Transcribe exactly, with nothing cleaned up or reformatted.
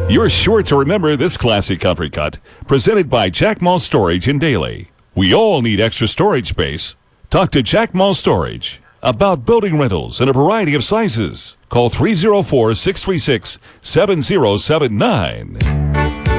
You're sure to remember this classic country cut, presented by Jack Mall Storage in Daly. We all need extra storage space. Talk to Jack Mall Storage about building rentals in a variety of sizes. Call three oh four, six three six, seven oh seven nine.